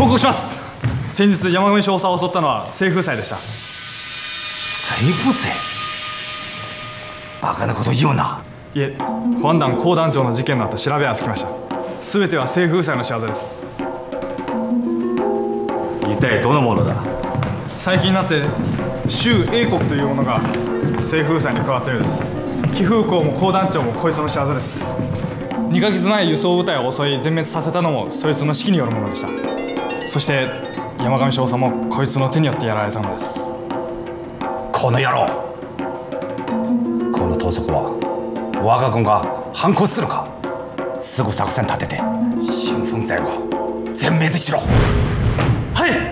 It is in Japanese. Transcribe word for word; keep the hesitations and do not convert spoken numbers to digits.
報告します。先日山上少佐を襲ったのは西風斎でした。 西風斎？バカなこと言うな。 いえ、保安団高団長の事件の後調べはつきました。全ては西風斎の仕業です。 一体どのものだ？ 最近になって周英国という者が西風斎に加わったようです。貴風公も高団長もこいつの仕業です。にかげつまえ輸送部隊を襲い全滅させたのもそいつの指揮によるものでした。そして山上少佐もこいつの手によってやられたのです。 この野郎、この盗賊は我が軍が反抗するか？すぐ作戦立てて新風斎を全滅しろ。 はい。